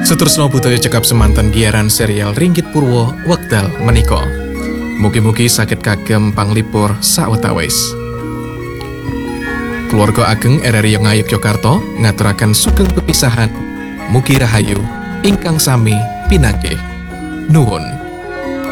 Seterusno budaya cekap semanten giaran serial Ringgit Purwo wekdal menika. Mugi-mugi saged kagem panglipur sawetawis. Keluarga ageng RRI Ngayogyakarta ngaturaken sugeng pepisahan. Mugi rahayu ingkang sami pinanggih. Nuwun.